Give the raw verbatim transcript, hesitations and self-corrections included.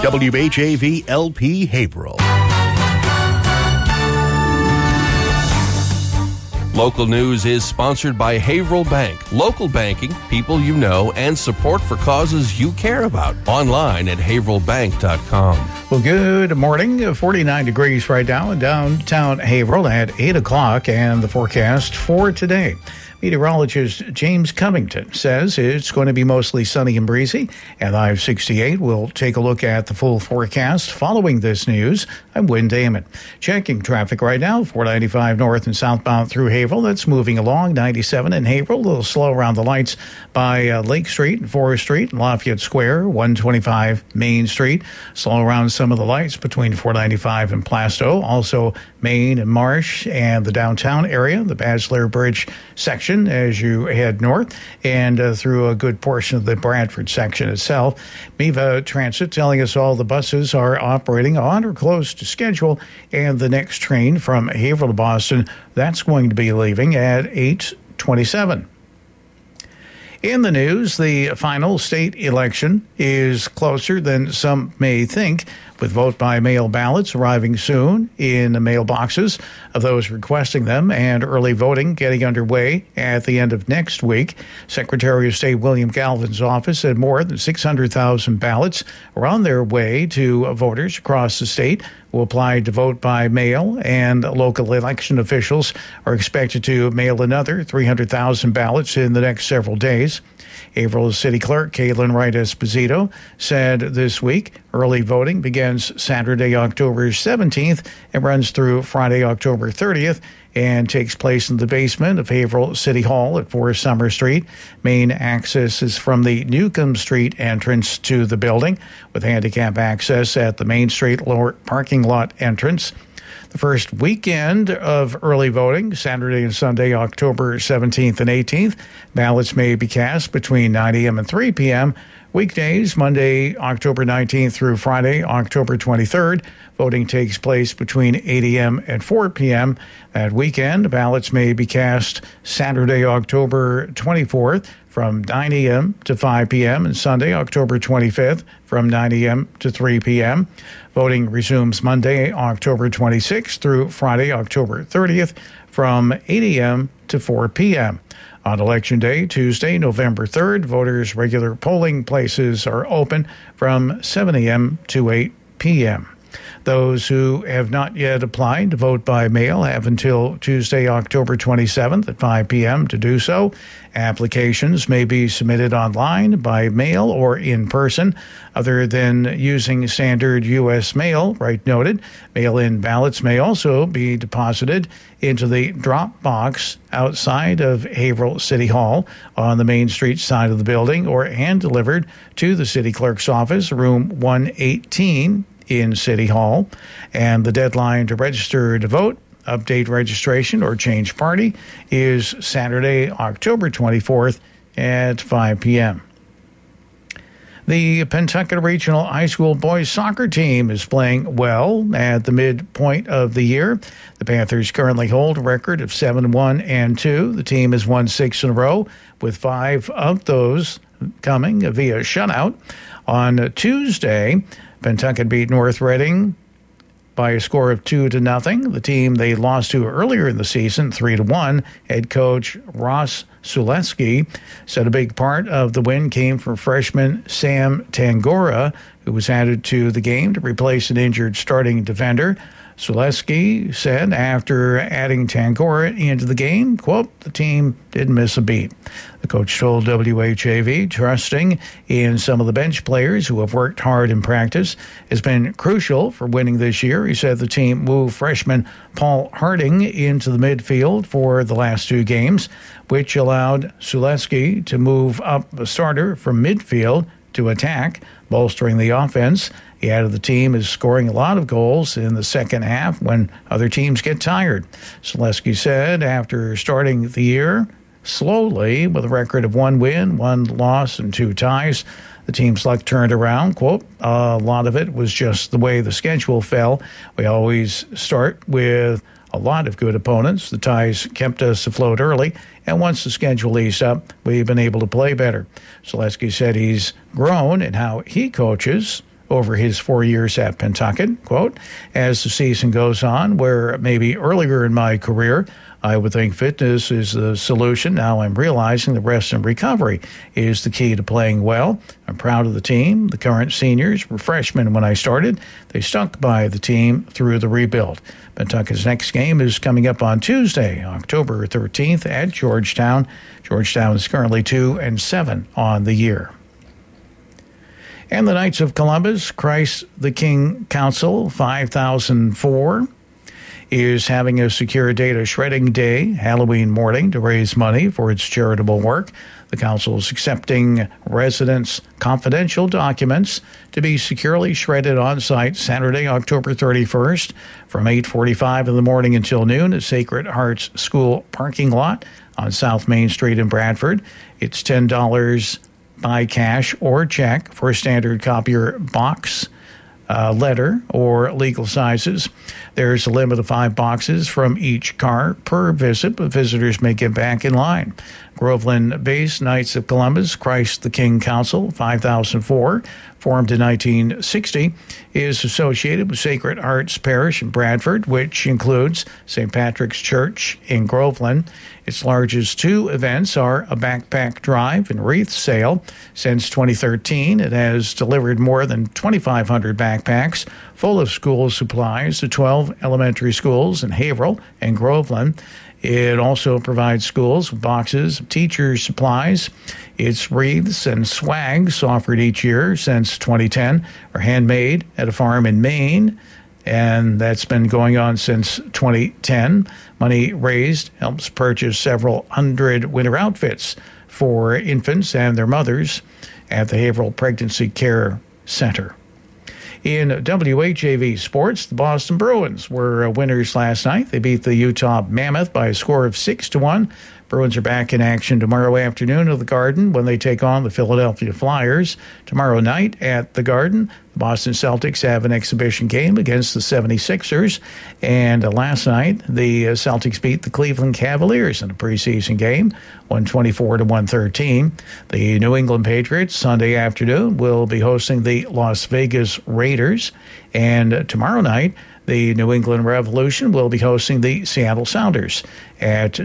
W H A V L P Haverhill. Local News is sponsored by Haverhill Bank. Local banking, people you know, and support for causes you care about. Online at haverhill bank dot com. Well, good morning. forty-nine degrees right now in downtown Haverhill at eight o'clock, and the forecast for today. Meteorologist James Covington says it's going to be mostly sunny and breezy. At Live sixty-eight, we'll take a look at the full forecast. Following this news, I'm Wynn Damon. Checking traffic right now, four ninety-five north and southbound through Haverhill. That's moving along. ninety-seven in Haverhill, a little slow around the lights by uh, Lake Street and Forest Street and Lafayette Square. one twenty-five Main Street, slow around some of the lights between four ninety-five and Plasto. Also, Main and Marsh and the downtown area, the Bachelor Bridge section as you head north, and uh, through a good portion of the Bradford section itself. Meva Transit telling us all the buses are operating on or close to schedule, and the next train from Haverhill to Boston, that's going to be leaving at eight twenty-seven. In the news, the final state election is closer than some may think, with vote-by-mail ballots arriving soon in the mailboxes of those requesting them, and early voting getting underway at the end of next week. Secretary of State William Galvin's office said more than six hundred thousand ballots are on their way to voters across the state who applied to vote by mail, and local election officials are expected to mail another three hundred thousand ballots in the next several days. Haverhill City Clerk Caitlin Wright Esposito said this week early voting begins Saturday, October seventeenth, and runs through Friday, October thirtieth, and takes place in the basement of Haverhill City Hall at four Summer Street. Main access is from the Newcomb Street entrance to the building, with handicap access at the Main Street lower parking lot entrance. The first weekend of early voting, Saturday and Sunday, October seventeenth and eighteenth. Ballots may be cast between nine a.m. and three p.m. Weekdays, Monday, October nineteenth through Friday, October twenty-third. Voting takes place between eight a.m. and four p.m. That weekend, ballots may be cast Saturday, October twenty-fourth from nine a.m. to five p.m. and Sunday, October twenty-fifth from nine a.m. to three p.m. Voting resumes Monday, October twenty-sixth through Friday, October thirtieth from eight a.m. to four p.m. On Election Day, Tuesday, November third, voters' regular polling places are open from seven a.m. to eight p.m. Those who have not yet applied to vote by mail have until Tuesday, October twenty-seventh at five p.m. to do so. Applications may be submitted online, by mail, or in person. Other than using standard U S mail, Wright noted, mail-in ballots may also be deposited into the drop box outside of Haverhill City Hall on the Main Street side of the building, or hand-delivered to the city clerk's office, room one eighteen, in City Hall. And the deadline to register to vote, update registration, or change party is Saturday, October twenty-fourth at five p.m. The Pentucket Regional High School boys soccer team is playing well at the midpoint of the year. The Panthers currently hold a record of seven one and two. The team has won six in a row, with five of those coming via shutout. On Tuesday, Pentucket beat North Reading by a score of two to nothing. The team they lost to earlier in the season, three to one. Head coach Ross Suleski said a big part of the win came from freshman Sam Tangora, who was added to the game to replace an injured starting defender. Suleski said after adding Tangora into the game, quote, the team didn't miss a beat. The coach told W H A V trusting in some of the bench players who have worked hard in practice has been crucial for winning this year. He said the team moved freshman Paul Harding into the midfield for the last two games, which allowed Suleski to move up the starter from midfield to attack, bolstering the offense. He added the team is scoring a lot of goals in the second half when other teams get tired. Suleski said after starting the year slowly with a record of one win, one loss, and two ties, the team's luck turned around. Quote, a lot of it was just the way the schedule fell. We always start with a lot of good opponents. The ties kept us afloat early, and once the schedule eased up, we've been able to play better. Suleski said he's grown in how he coaches over his four years at Pentucket. Quote, as the season goes on, where maybe earlier in my career, I would think fitness is the solution. Now I'm realizing that rest and recovery is the key to playing well. I'm proud of the team. The current seniors were freshmen when I started. They stuck by the team through the rebuild. Pentucket's next game is coming up on Tuesday, October thirteenth at Georgetown. Georgetown is currently two and seven on the year. And the Knights of Columbus, Christ the King Council five thousand four, is having a secure data shredding day Halloween morning to raise money for its charitable work. The council is accepting residents' confidential documents to be securely shredded on site Saturday, October thirty-first from eight forty-five in the morning until noon at Sacred Hearts School parking lot on South Main Street in Bradford. It's ten dollars by cash or check for a standard copier box, Uh, letter, or legal sizes. There's a limit of five boxes from each car per visit, but visitors may get back in line. Groveland-based Knights of Columbus, Christ the King Council, five thousand four, formed in nineteen sixty, is associated with Sacred Hearts Parish in Bradford, which includes Saint Patrick's Church in Groveland. Its largest two events are a backpack drive and wreath sale. Since twenty thirteen, it has delivered more than twenty-five hundred backpacks full of school supplies to twelve elementary schools in Haverhill and Groveland. It also provides schools with boxes of teacher supplies. Its wreaths and swags offered each year since twenty ten are handmade at a farm in Maine, and that's been going on since twenty ten. Money raised helps purchase several hundred winter outfits for infants and their mothers at the Haverhill Pregnancy Care Center. In W H A V sports, the Boston Bruins were winners last night. They beat the Utah Mammoth by a score of six to one. Bruins are back in action tomorrow afternoon at the Garden when they take on the Philadelphia Flyers. Tomorrow night at the Garden, the Boston Celtics have an exhibition game against the seventy-sixers. And uh, last night, the uh, Celtics beat the Cleveland Cavaliers in a preseason game, one twenty-four to one thirteen. The New England Patriots, Sunday afternoon, will be hosting the Las Vegas Raiders. And uh, tomorrow night, the New England Revolution will be hosting the Seattle Sounders at